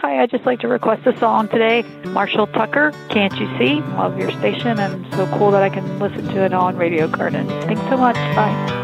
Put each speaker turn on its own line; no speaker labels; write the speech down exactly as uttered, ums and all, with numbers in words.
Hi, I'd just like to request a song today. Marshall Tucker, Can't You See? Love your station, and so cool that I can listen to it on Radio Garden. Thanks so much. Bye.